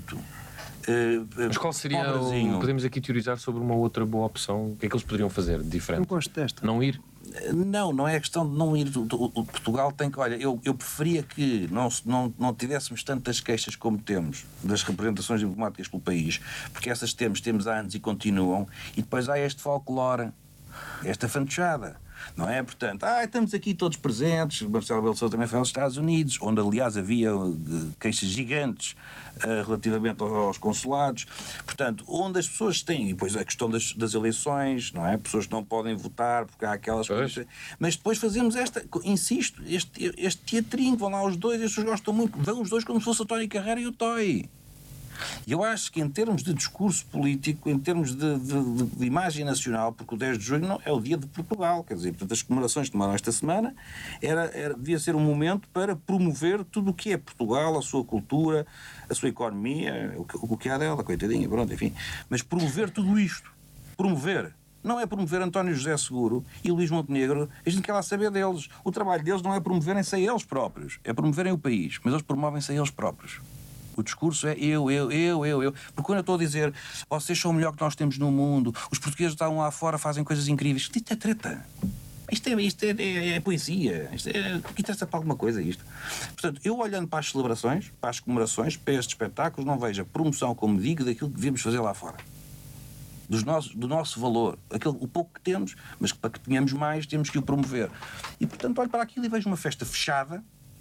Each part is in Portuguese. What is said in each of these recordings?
muito. Mas qual seria podemos aqui teorizar sobre uma outra boa opção? O que é que eles poderiam fazer de diferente? Eu gosto desta. Não ir? Não é questão de não ir. O Portugal tem que. Olha, eu preferia que não tivéssemos tantas queixas como temos das representações diplomáticas pelo país, porque essas temos há anos e continuam, e depois há este folclore, esta fantochada. Não é? Portanto, estamos aqui todos presentes. Marcelo Rebelo de Sousa também foi aos Estados Unidos, onde aliás havia queixas gigantes relativamente aos consulados. Portanto, onde as pessoas têm, e depois a questão das eleições, não é? Pessoas que não podem votar porque há aquelas coisas. Mas depois fazemos insisto, este teatrinho, vão lá os dois, as pessoas gostam muito, vão os dois como se fosse o Tony Carreira e o Toy. E eu acho que em termos de discurso político, em termos de imagem nacional, porque o 10 de junho não é o dia de Portugal, quer dizer, portanto as comemorações que tomaram esta semana devia ser um momento para promover tudo o que é Portugal, a sua cultura, a sua economia, o que há dela, coitadinha, pronto, enfim. Mas promover tudo isto. Promover. Não é promover António José Seguro e Luís Montenegro, a gente quer lá saber deles. O trabalho deles não é promoverem-se a eles próprios, é promoverem o país, mas eles promovem-se a eles próprios. O discurso é eu. Porque quando eu estou a dizer vocês são o melhor que nós temos no mundo, os portugueses estão lá fora, fazem coisas incríveis, isto é treta. Isto é poesia. Isto interessa para alguma coisa isto. Portanto, eu olhando para as celebrações, para as comemorações, para estes espetáculos, não vejo a promoção, como digo, daquilo que devíamos fazer lá fora. Do nosso valor. O pouco que temos, mas que para que tenhamos mais, temos que o promover. E, portanto, olho para aquilo e vejo uma festa fechada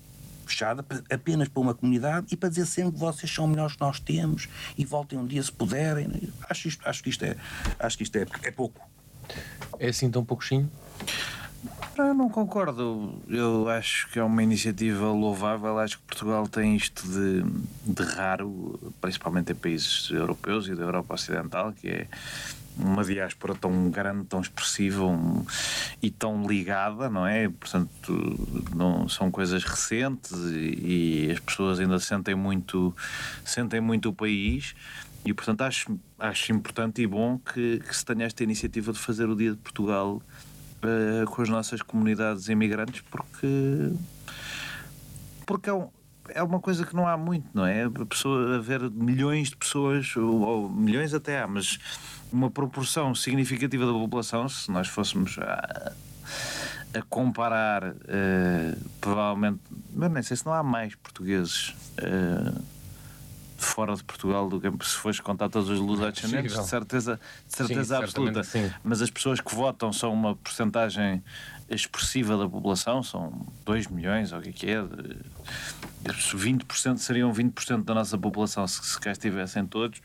apenas para uma comunidade e para dizer sempre que vocês são melhores que nós temos e voltem um dia se puderem. Acho que isto é pouco. É assim tão pouquinho? Eu não concordo. Eu acho que é uma iniciativa louvável. Acho que Portugal tem isto de raro, principalmente em países europeus e da Europa Ocidental, que é uma diáspora tão grande, tão expressiva e tão ligada, não é? Portanto, não, são coisas recentes e as pessoas ainda sentem muito o país e, portanto, acho importante e bom que se tenha esta iniciativa de fazer o Dia de Portugal com as nossas comunidades imigrantes, porque é uma coisa que não há muito, não é? Haver milhões de pessoas, ou milhões até há, mas uma proporção significativa da população, se nós fôssemos a comparar, provavelmente, mas nem sei se não há mais portugueses fora de Portugal do que se fores contar todos os lusodescendentes, de certeza absoluta. Sim. Mas as pessoas que votam são uma porcentagem expressiva da população, são 2 milhões, ou o que é, 20% seriam 20% da nossa população se cá estivessem todos.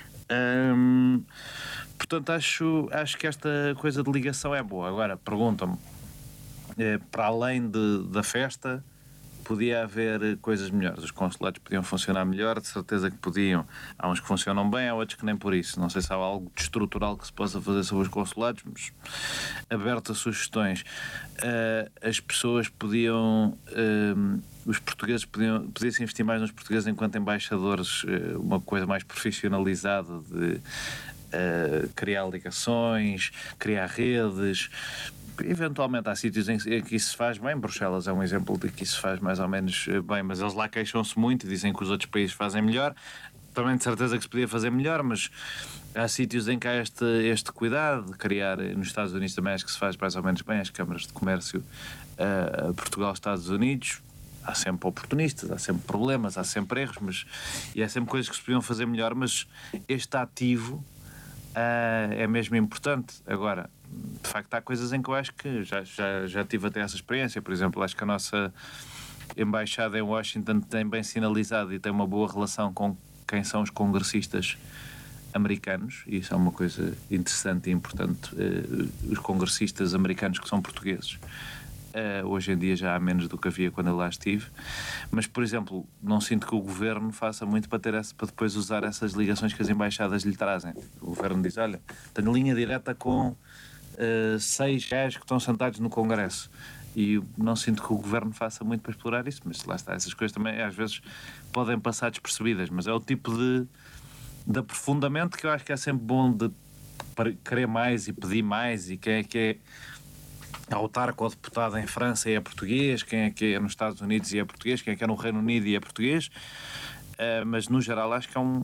Portanto, acho que esta coisa de ligação é boa. Agora, perguntam-me, para além da festa, podia haver coisas melhores. Os consulados podiam funcionar melhor, de certeza que podiam. Há uns que funcionam bem, há outros que nem por isso. Não sei se há algo de estrutural que se possa fazer sobre os consulados, mas aberto a sugestões. As pessoas podiam... os portugueses podia-se investir mais nos portugueses enquanto embaixadores, uma coisa mais profissionalizada de criar ligações, criar redes. Eventualmente há sítios em que isso se faz bem. Bruxelas é um exemplo de que isso se faz mais ou menos bem, mas eles lá queixam-se muito e dizem que os outros países fazem melhor. Também de certeza que se podia fazer melhor, mas há sítios em que há este cuidado de criar. Nos Estados Unidos também acho que se faz mais ou menos bem, as câmaras de comércio Portugal, Estados Unidos. Há sempre oportunistas, há sempre problemas, há sempre erros, e há sempre coisas que se podiam fazer melhor, mas este ativo é mesmo importante. Agora, de facto, há coisas em que eu acho que já tive até essa experiência. Por exemplo, acho que a nossa embaixada em Washington tem bem sinalizado e tem uma boa relação com quem são os congressistas americanos, e isso é uma coisa interessante e importante. Os congressistas americanos que são portugueses, hoje em dia já há menos do que havia quando eu lá estive, mas, por exemplo, não sinto que o governo faça muito para depois usar essas ligações que as embaixadas lhe trazem. O governo diz, olha, tenho linha direta com 6 gajos que estão sentados no Congresso, e não sinto que o governo faça muito para explorar isso, mas lá está, essas coisas também às vezes podem passar despercebidas, mas é o tipo de aprofundamento que eu acho que é sempre bom, de querer mais e pedir mais. E quem é que é autarca ou deputado em França e é português, quem é que é nos Estados Unidos e é português, quem é que é no Reino Unido e é português, mas no geral acho que é